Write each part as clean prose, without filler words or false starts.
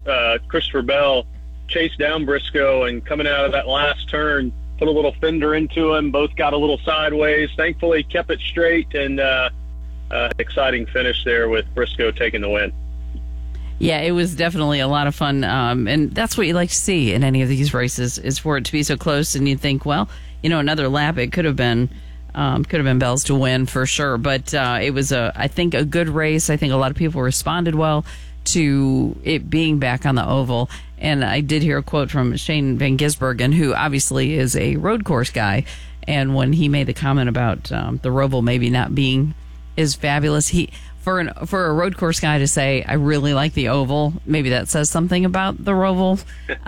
Christopher Bell chased down Briscoe, and coming out of that last turn, put a little fender into him. Both got a little sideways. Thankfully, kept it straight, and exciting finish there with Briscoe taking the win. Yeah, it was definitely a lot of fun, and that's what you like to see in any of these races, is for it to be so close, and you think, well, another lap, it could have been Bell's to win for sure, but it was, I think, a good race. I think a lot of people responded well to it being back on the oval, and I did hear a quote from Shane Van Gisbergen, who obviously is a road course guy, and when he made the comment about the Roval maybe not being as fabulous, for a road course guy to say, I really like the oval, maybe that says something about the Roval.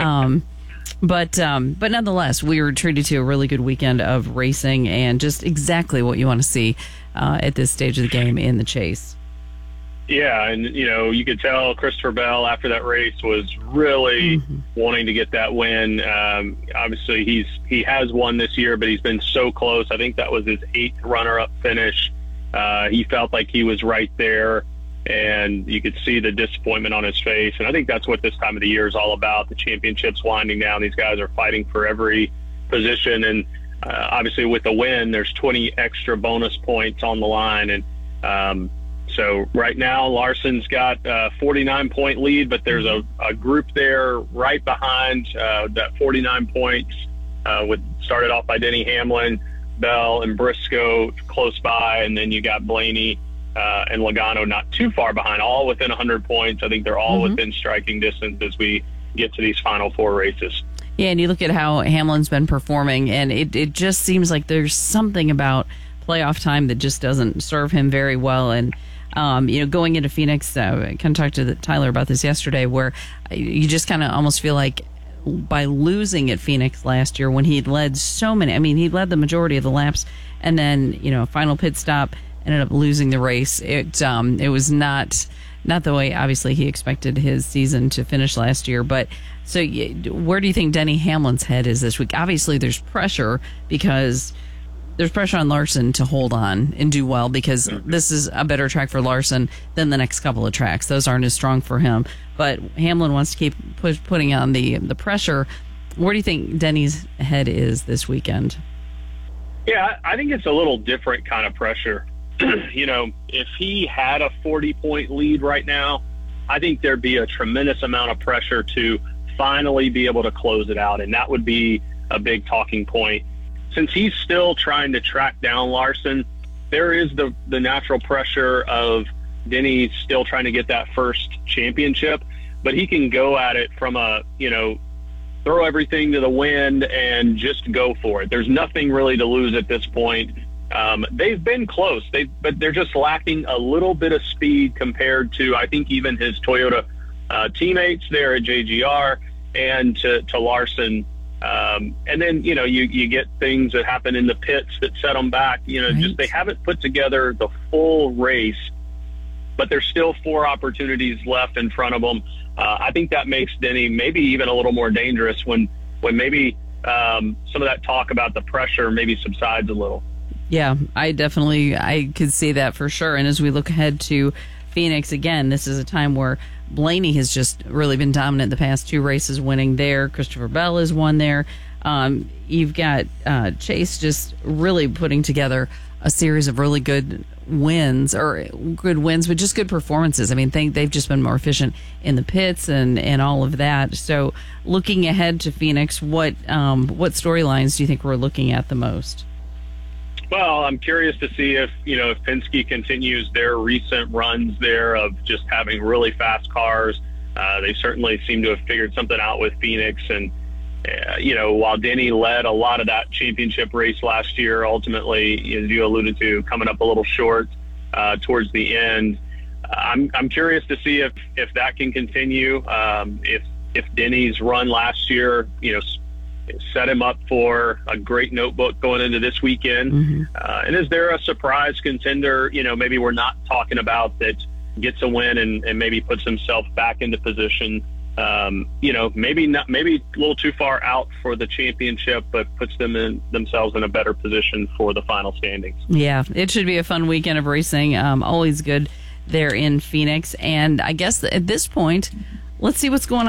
But nonetheless, we were treated to a really good weekend of racing, and just exactly what you want to see at this stage of the game in the chase. Yeah, and you could tell Christopher Bell after that race was really wanting to get that win. Obviously, he has won this year, but he's been so close. I think that was his 8th runner-up finish. He felt like he was right there, and you could see the disappointment on his face. And I think that's what this time of the year is all about. The championship's winding down. These guys are fighting for every position, and obviously with the win, there's 20 extra bonus points on the line. And so right now, Larson's got a 49-point lead, but there's a group there right behind that 49 points. Started off by Denny Hamlin, Bell, and Briscoe close by, and then you got Blaney and Logano not too far behind, all within 100 points. I think they're all within striking distance as we get to these final 4 races. Yeah, and you look at how Hamlin's been performing, and it just seems like there's something about playoff time that just doesn't serve him very well. And going into Phoenix, I kind of talked to Tyler about this yesterday, where you just kind of almost feel like by losing at Phoenix last year when he'd led so many, he led the majority of the laps, and then, final pit stop, ended up losing the race. It was not the way, obviously, he expected his season to finish last year. But so where do you think Denny Hamlin's head is this week? Obviously, there's pressure because there's pressure on Larson to hold on and do well, because this is a better track for Larson than the next couple of tracks. Those aren't as strong for him. But Hamlin wants to keep putting on the pressure. Where do you think Denny's head is this weekend? Yeah, I think it's a little different kind of pressure. If he had a 40-point lead right now, I think there'd be a tremendous amount of pressure to finally be able to close it out, and that would be a big talking point. Since he's still trying to track down Larson, there is the natural pressure of Denny still trying to get that first championship, but he can go at it from throw everything to the wind and just go for it. There's nothing really to lose at this point. They've been close, but they're just lacking a little bit of speed compared to, I think, even his Toyota teammates there at JGR and to Larson. And then, you get things that happen in the pits that set them back. Right. Just they haven't put together the full race, but there's still 4 opportunities left in front of them. I think that makes Denny maybe even a little more dangerous when maybe some of that talk about the pressure maybe subsides a little. Yeah, I could see that for sure. And as we look ahead to Phoenix, again, this is a time where Blaney has just really been dominant the past 2 races, winning there. Christopher Bell has won there. You've got Chase just really putting together a series of really good wins, but just good performances. They've just been more efficient in the pits and all of that. So looking ahead to Phoenix, what storylines do you think we're looking at the most? Well, I'm curious to see if Penske continues their recent runs there of just having really fast cars. They certainly seem to have figured something out with Phoenix. And, while Denny led a lot of that championship race last year, ultimately, as you alluded to, coming up a little short towards the end, I'm curious to see if that can continue. If Denny's run last year, set him up for a great notebook going into this weekend. And is there a surprise contender, maybe we're not talking about, that gets a win and maybe puts himself back into position, maybe a little too far out for the championship, but puts themselves in a better position for the final standings. Yeah, it should be a fun weekend of racing. Always good there in Phoenix. And I guess at this point, let's see what's going on